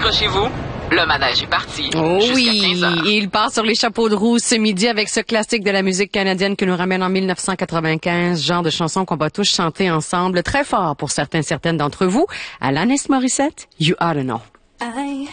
Accrochez-vous, le manège est parti. Oh Jusqu'à oui, 15h. il part sur les chapeaux de roue ce midi avec ce classique de la musique canadienne qui nous ramène en 1995, genre de chanson qu'on va tous chanter ensemble, très fort pour certaines d'entre vous. Alanis Morissette, You Oughta Know.